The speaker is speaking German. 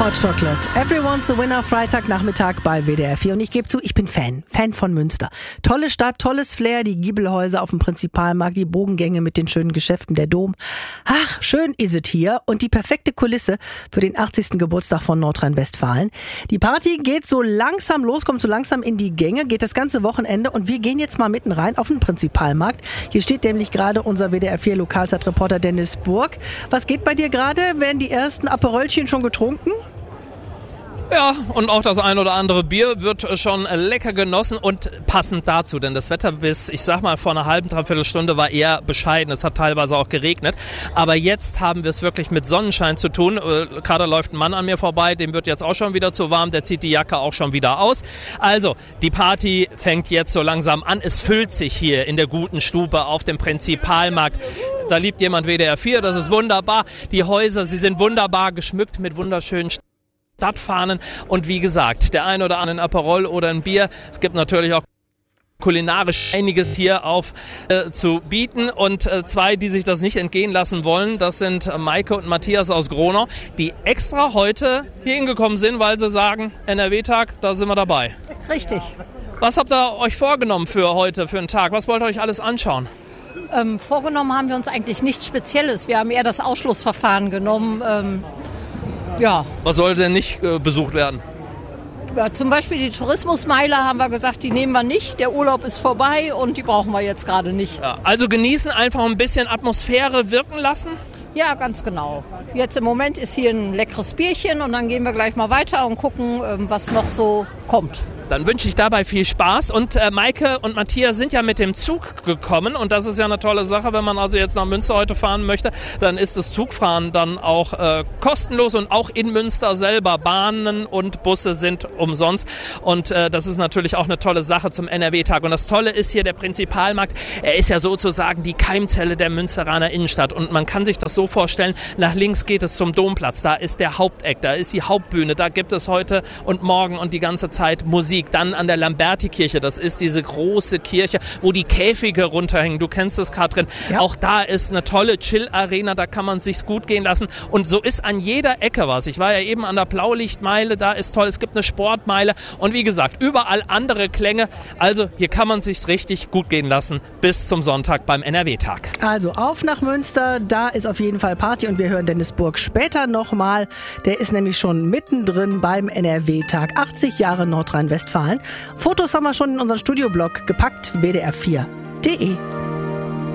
Hot Chocolate. Everyone's a Winner, Freitagnachmittag bei WDR 4. Und ich gebe zu, ich bin Fan von Münster. Tolle Stadt, tolles Flair, die Giebelhäuser auf dem Prinzipalmarkt, die Bogengänge mit den schönen Geschäften, der Dom. Ach, schön ist es hier und die perfekte Kulisse für den 80. Geburtstag von Nordrhein-Westfalen. Die Party geht so langsam los, kommt so langsam in die Gänge, geht das ganze Wochenende und wir gehen jetzt mal mitten rein auf den Prinzipalmarkt. Hier steht nämlich gerade unser WDR 4 Lokalzeitreporter Dennis Burg. Was geht bei dir gerade? Werden die ersten Aperolchen schon getrunken? Ja, und auch das ein oder andere Bier wird schon lecker genossen und passend dazu, denn das Wetter bis, ich sag mal, vor einer halben, dreiviertel Stunde war eher bescheiden. Es hat teilweise auch geregnet, aber jetzt haben wir es wirklich mit Sonnenschein zu tun. Gerade läuft ein Mann an mir vorbei, dem wird jetzt auch schon wieder zu warm, der zieht die Jacke auch schon wieder aus. Also, die Party fängt jetzt so langsam an. Es füllt sich hier in der guten Stube auf dem Prinzipalmarkt. Da liebt jemand WDR 4, das ist wunderbar. Die Häuser, sie sind wunderbar geschmückt mit wunderschönen Stadtfahnen und wie gesagt, der ein oder andere Aperol oder ein Bier. Es gibt natürlich auch kulinarisch einiges hier zu bieten und zwei, die sich das nicht entgehen lassen wollen, das sind Maike und Matthias aus Gronau, die extra heute hier hingekommen sind, weil sie sagen, NRW-Tag, da sind wir dabei. Richtig. Was habt ihr euch vorgenommen für heute, für einen Tag? Was wollt ihr euch alles anschauen? Vorgenommen haben wir uns eigentlich nichts Spezielles. Wir haben eher das Ausschlussverfahren genommen. Ja. Was soll denn nicht besucht werden? Ja, zum Beispiel die Tourismusmeile haben wir gesagt, die nehmen wir nicht. Der Urlaub ist vorbei und die brauchen wir jetzt gerade nicht. Ja, also genießen, einfach ein bisschen Atmosphäre wirken lassen? Ja, ganz genau. Jetzt im Moment ist hier ein leckeres Bierchen und dann gehen wir gleich mal weiter und gucken, was noch so kommt. Dann wünsche ich dabei viel Spaß und Maike und Matthias sind ja mit dem Zug gekommen und das ist ja eine tolle Sache, wenn man also jetzt nach Münster heute fahren möchte, dann ist das Zugfahren dann auch kostenlos und auch in Münster selber Bahnen und Busse sind umsonst und das ist natürlich auch eine tolle Sache zum NRW-Tag und das Tolle ist hier der Prinzipalmarkt, er ist ja sozusagen die Keimzelle der Münsteraner Innenstadt und man kann sich das so vorstellen, nach links geht es zum Domplatz, da ist der Haupteck, da ist die Hauptbühne, da gibt es heute und morgen und die ganze Zeit Musik. Dann an der Lamberti-Kirche, das ist diese große Kirche, wo die Käfige runterhängen. Du kennst es, Katrin. Ja. Auch da ist eine tolle Chill-Arena, da kann man sich's gut gehen lassen. Und so ist an jeder Ecke was. Ich war ja eben an der Blaulichtmeile, da ist toll. Es gibt eine Sportmeile und wie gesagt, überall andere Klänge. Also hier kann man sich's richtig gut gehen lassen bis zum Sonntag beim NRW-Tag. Also auf nach Münster, da ist auf jeden Fall Party und wir hören Dennis Burg später nochmal. Der ist nämlich schon mittendrin beim NRW-Tag. 80 Jahre Nordrhein-Westfalen. Fotos haben wir schon in unseren Studioblog gepackt, wdr4.de.